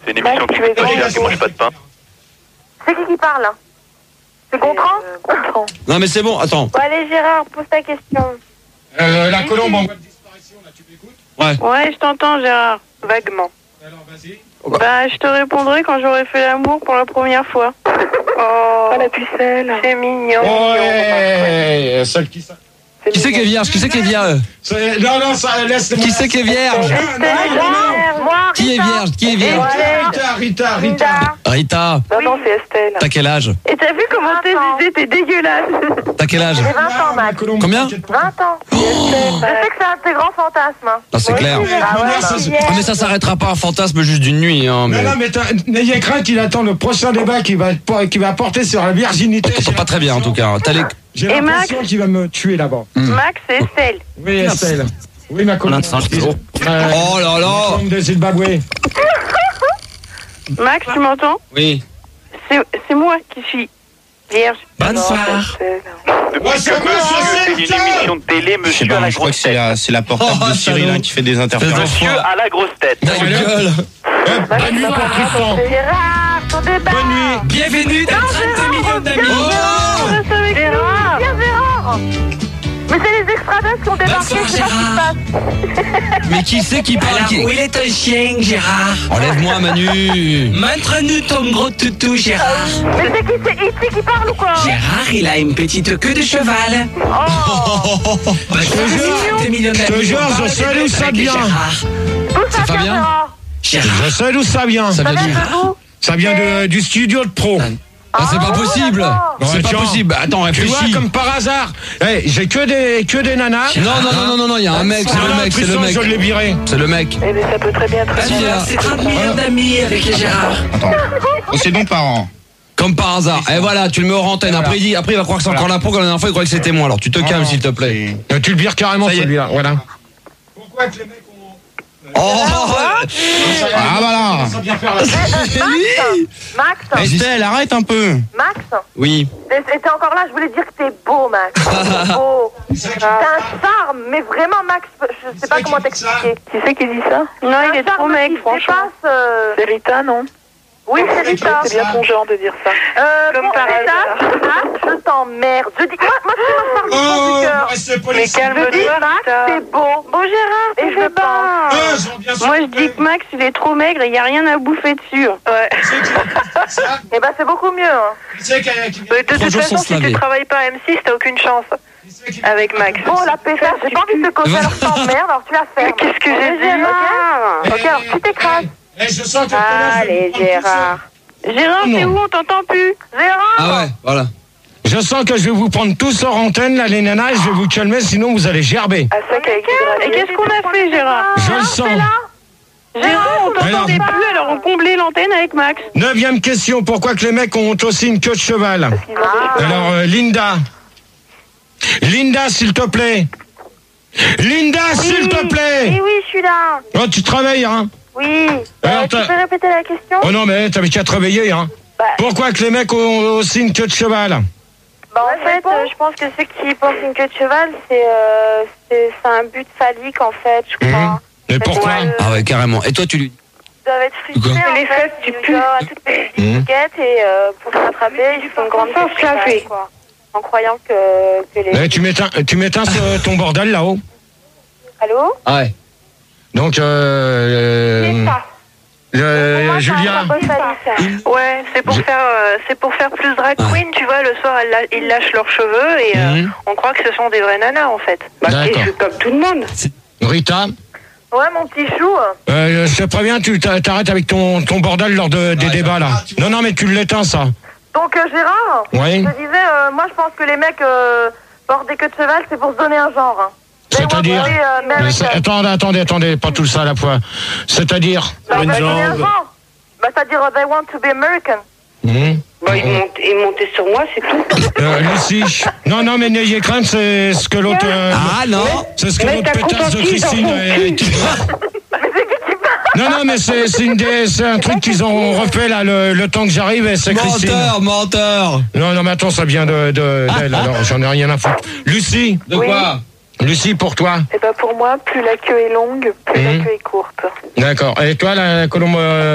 C'est une émission qui coûte pas cher, qui mange pas de pain. C'est qui parle là? C'est Gontran? Gontran. Non mais c'est bon, attends. Bon, allez Gérard, pose ta question. La colombe en voie de disparition, là, tu m'écoutes? Ouais, je t'entends, Gérard. Vaguement. Alors, vas-y. Bah, je te répondrai quand j'aurai fait l'amour pour la première fois. Oh, la pucelle. c'est mignon. Ouais, celle qui... Qui c'est qui est vierge? Qui c'est qui est vierge? Non, ça laisse... Qui c'est qui est vierge? Moi, Qui est vierge? Qui est vierge? Rita. Rita. Non, c'est Estelle. T'as quel âge? Et t'as vu comment t'es t'es dégueulasse. T'as quel âge? J'ai 20 ans, Max. Combien? 20 ans. Je sais que c'est un de tes grands fantasmes. Ah, c'est clair. Ah, mais ça s'arrêtera pas un fantasme juste d'une nuit. Hein, mais... Non, mais n'ayez crainte qu'il attend le prochain débat qui va porter sur la virginité. On t'entend pas très bien en tout cas. T'as les... J'ai l'impression qu'il va me tuer là-bas. Max et Estelle. Oui, Estelle. Oui, ma colombe. Oh là là. De Zimbabwe. Max, tu m'entends? Oui. C'est moi qui suis vierge. Bonsoir. Monsieur, c'est une émission de télé, monsieur à la Je crois que grosse tête. c'est la portable de Cyril hein, qui fait des interférences. Monsieur à la grosse tête. Ta gueule. Bonne nuit pour Tristan. Gérard, ton débat. Bonne nuit. Bienvenue dans 32 millions d'amis. Gérard. Viens, Gérard. Mais c'est les extraterrestres qui ont débarqué, je sais pas ce qui se passe. Mais qui c'est qui parle? Où est ton chien, Gérard? Enlève-moi Manu. Montre-nous ton gros toutou, Gérard. Mais c'est qui? C'est E.T. qui parle ou quoi? Gérard, il a une petite queue de cheval. Oh. Bah, Je te jure, je sais d'où ça vient. D'où ça vient, Fabien Gérard? Je sais d'où ça vient. Ça Ça vient vient d'où? de vous? Ça vient du studio de pro. Ah, c'est pas possible. Non, C'est pas tiens. possible. Attends, Tu vois, réfléchis. comme par hasard. J'ai que des nanas. Non, il y a un mec, c'est le mec, c'est le Tristan, mec. je l'ai viré. C'est le mec. Eh bien, ça peut très bien être. Si, là. C'est 30 millions d'amis avec les Gérard. Attends. C'est donc par an. Comme par hasard. Et voilà, tu le mets hors antenne. Après, il va croire que c'est encore la pro, comme la dernière fois, il croit que c'était moi. Alors, tu te calmes, s'il te plaît. Tu le vires carrément, Ça y est. celui-là. Voilà. Pourquoi que les mecs ont... Oh, Ah voilà. Ça bien faire la... Max, Estelle, arrête un peu. Max, oui. t'es encore là, je voulais dire que t'es beau, Max. T'es beau. T'as un charme, mais vraiment, Max, je sais pas comment t'expliquer. Qui c'est qui dit ça? Non, il est trop mec, franchement. C'est Rita, non? Oui, c'est Rita. C'est bien ton genre de dire ça. Comme par hasard. Max, je t'emmerde. Je dis, moi, tu m'as parlé du cœur. Restez poli. Mais Je dis, calme-toi, Max, Rita. t'es beau. Beau Gérard, et je pense. Moi, je dis que Max, il est trop maigre et il n'y a rien à bouffer dessus. Ouais. Eh ben, c'est beaucoup mieux. Hein. Qui c'est qui vient... De toute Trois jours façon, sans si se laver. tu travailles pas à M6, t'as aucune chance avec Max. Oh, la pétasse, j'ai pas envie de te causer, alors je t'emmerde, alors tu la fermes. Qu'est-ce que j'ai dit? Ok, ok, alors tu t'écrases. Eh, je sens que... Allez, Gérard. Gérard, t'es où? On t'entend plus. Gérard. Ah ouais, voilà. Je sens que je vais vous prendre tous hors antenne, là, les nanas, et je vais vous calmer, sinon vous allez gerber. À ça qu'avec Et qu'est-ce qu'on a fait, Gérard? Je le sens. Gérard, on t'entendait Alors. plus, alors on comblait l'antenne avec Max. 9e question, pourquoi que les mecs ont aussi une queue de cheval? Alors, Linda. Linda, s'il te plaît. Linda, s'il te plaît. Oui, je suis là. Oh, tu travailles, hein? Oui. Alors, Tu peux répéter la question? Oh non, mais t'avais qu'à te réveiller, hein? Bah. Pourquoi que les mecs ont aussi une queue de cheval? Bah, en fait, je pense que ceux qui pensent une queue de cheval, c'est un but phallique, en fait, je crois. Mais pourquoi? Ah ouais, carrément. Et toi, tu lui... Ils doivent être frustrés, Quoi? en Les fait, fesses, tu ils pues. doivent à toutes les étiquettes et pour se rattraper, ils font une grande queue de cheval, quoi. En croyant que les... Eh, tu m'éteins ton bordel là-haut. Allô? Ah ouais. Donc, C'est ça. Pour moi, c'est un Julien. symbole phallique. Ouais, c'est pour faire plus drag queen, tu vois, le soir, ils lâchent leurs cheveux et on croit que ce sont des vrais nanas, en fait. D'accord. Comme tout le monde. Rita, Ouais, mon petit chou. je te préviens, tu t'arrêtes avec ton bordel lors des débats là. Non, mais tu l'éteins ça. Donc, Gérard, Oui. je disais, moi, je pense que les mecs portent des queues de cheval, c'est pour se donner un genre. Hein. C'est-à-dire attendez, pas tout ça à la fois. C'est-à-dire Bah, donner un genre. Bah, c'est-à-dire, they want to be American. Bah, ils montaient sur moi, c'est tout. Lucie. Non, mais n'ayez crainte, c'est ce que l'autre. Ah non. C'est ce que l'autre pétasse de Christine. Non, mais c'est un truc qu'ils ont refait là le temps que j'arrive et c'est Christine. Menteur. Non, mais attends, ça vient d'elle, alors j'en ai rien à foutre. Lucie. De quoi? Lucie, pour toi. Et bah, pour moi, plus la queue est longue, plus la queue est courte. D'accord. Et toi, la colombe